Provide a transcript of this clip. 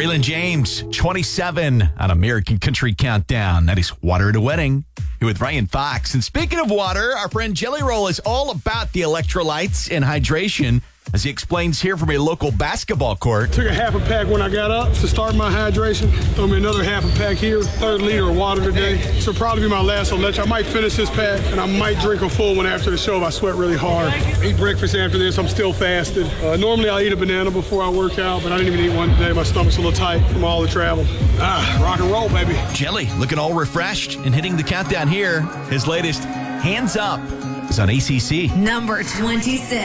Braylon James, 27 on American Country Countdown. That is Water at a Wedding. Here with Ryan Fox. And speaking of water, our friend Jelly Roll is all about the electrolytes and hydration, as he explains here from a local basketball court. Took a half a pack when I got up to start my hydration. Throw me another half a pack here. 3rd liter of water today. This will probably be my last lunch. I might finish this pack, and I might drink a full one after the show if I sweat really hard. Eat breakfast after this. I'm still fasted. Normally I'll eat a banana before I work out, but I didn't even eat one today. My stomach's a little tight from all the travel. Rock and roll, baby. Jelly looking all refreshed and hitting the countdown here. His latest, Hands Up, is on ACC. Number 26.